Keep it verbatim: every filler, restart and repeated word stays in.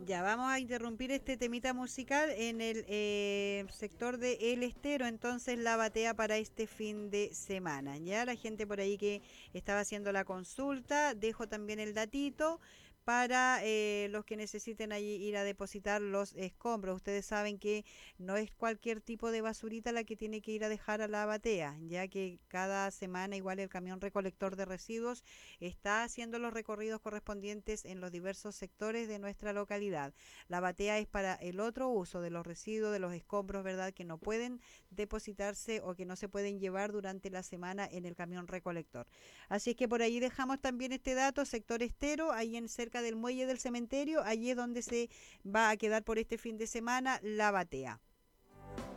Ya, vamos a interrumpir este temita musical en el eh, sector de El Estero, entonces la batea para este fin de semana. Ya, la gente por ahí que estaba haciendo la consulta, dejo también el datito para eh, los que necesiten allí ir a depositar los escombros. Ustedes saben que no es cualquier tipo de basurita la que tiene que ir a dejar a la batea, ya que cada semana igual el camión recolector de residuos está haciendo los recorridos correspondientes en los diversos sectores de nuestra localidad. La batea es para el otro uso de los residuos, de los escombros, ¿verdad? Que no pueden depositarse o que no se pueden llevar durante la semana en el camión recolector. Así es que por ahí dejamos también este dato, sector Estero, ahí en cerca del muelle del cementerio, allí es donde se va a quedar por este fin de semana la batea.